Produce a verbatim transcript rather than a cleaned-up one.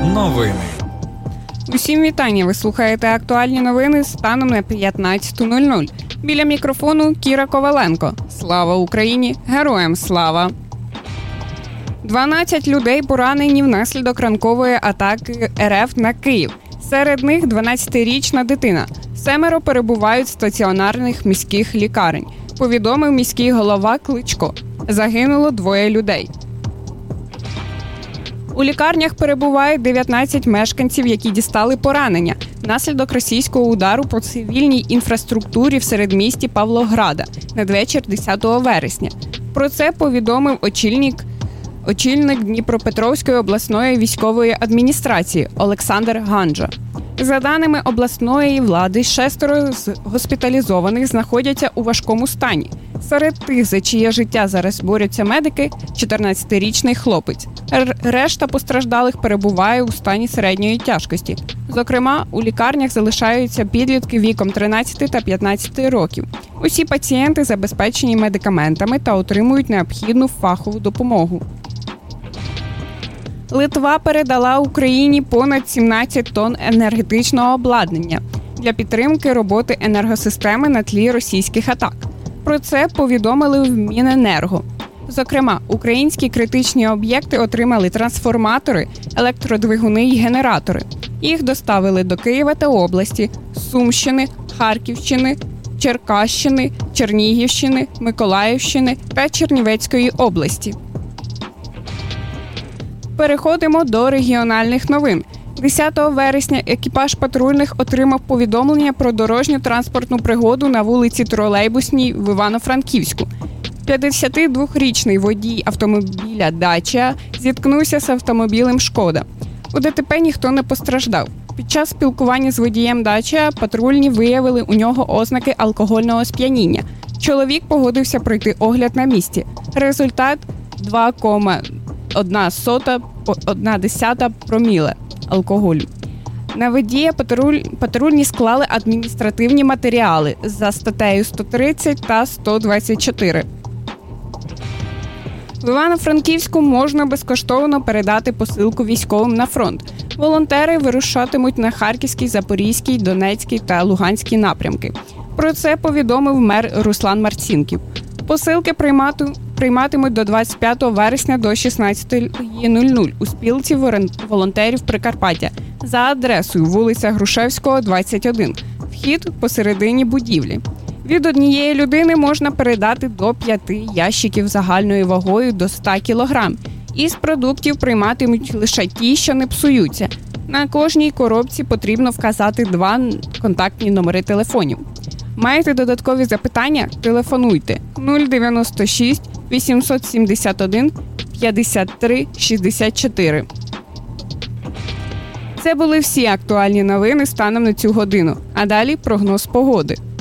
Новини. Усім вітання! Ви слухаєте актуальні новини станом на п'ятнадцята нуль нуль. Біля мікрофону Кіра Коваленко. Слава Україні! Героям слава! дванадцять людей поранені внаслідок ранкової атаки РФ на Київ. Серед них дванадцятирічна дитина. Семеро перебувають в стаціонарних міських лікарень. Повідомив міський голова Кличко. Загинуло двоє людей. У лікарнях перебувають дев'ятнадцять мешканців, які дістали поранення внаслідок російського удару по цивільній інфраструктурі в середмісті Павлограда надвечір десятого вересня. Про це повідомив очільник, очільник Дніпропетровської обласної військової адміністрації Олександр Ганджа. За даними обласної влади, шестеро з госпіталізованих знаходяться у важкому стані. Серед тих, за чиє життя зараз борються медики, чотирнадцятирічний хлопець. Р- решта постраждалих перебуває у стані середньої тяжкості. Зокрема, у лікарнях залишаються підлітки віком тринадцяти та п'ятнадцяти років. Усі пацієнти забезпечені медикаментами та отримують необхідну фахову допомогу. Литва передала Україні понад сімнадцять тонн енергетичного обладнання для підтримки роботи енергосистеми на тлі російських атак. Про це повідомили в Міненерго. Зокрема, українські критичні об'єкти отримали трансформатори, електродвигуни і генератори. Їх доставили до Києва та області, Сумщини, Харківщини, Черкащини, Чернігівщини, Миколаївщини та Чернівецької області. Переходимо до регіональних новин. десятого вересня екіпаж патрульних отримав повідомлення про дорожньо-транспортну пригоду на вулиці Тролейбусній в Івано-Франківську. п'ятдесятидвохрічний водій автомобіля «Дача» зіткнувся з автомобілем «Шкода». У ДТП ніхто не постраждав. Під час спілкування з водієм «Дача» патрульні виявили у нього ознаки алкогольного сп'яніння. Чоловік погодився пройти огляд на місці. Результат – два цілих одна десята проміле алкоголю. На водія патруль, патрульні склали адміністративні матеріали за статтею сто тридцять та сто двадцять чотири. В Івано-Франківську можна безкоштовно передати посилку військовим на фронт. Волонтери вирушатимуть на Харківський, Запорізький, Донецький та Луганський напрямки. Про це повідомив мер Руслан Марцінків. Посилки приймату, прийматимуть до двадцять п'ятого вересня до шістнадцятої нуль нуль у спілці волонтерів Прикарпаття за адресою вулиця Грушевського, двадцять один. Вхід посередині будівлі. Від однієї людини можна передати до п'яти ящиків загальною вагою до ста кілограм. Із продуктів прийматимуть лише ті, що не псуються. На кожній коробці потрібно вказати два контактні номери телефонів. Маєте додаткові запитання? Телефонуйте нуль дев'яносто шість вісімсот сімдесят один п'ятдесят три шістдесят чотири. Це були всі актуальні новини станом на цю годину. А далі прогноз погоди.